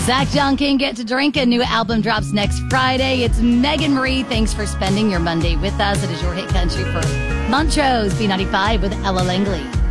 Zach John King, Get to Drink. A new album drops next Friday. It's Megan Marie. Thanks for spending your Monday with us. It is your hit country for Montrose B95 with Ella Langley.